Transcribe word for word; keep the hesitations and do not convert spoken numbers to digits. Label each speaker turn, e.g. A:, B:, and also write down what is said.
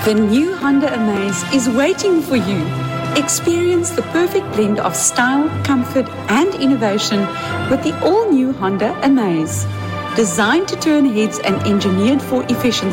A: The new Honda Amaze is waiting for you. Experience the perfect blend of style, comfort, and innovation with the all-new Honda Amaze. Designed to turn heads and engineered for efficiency,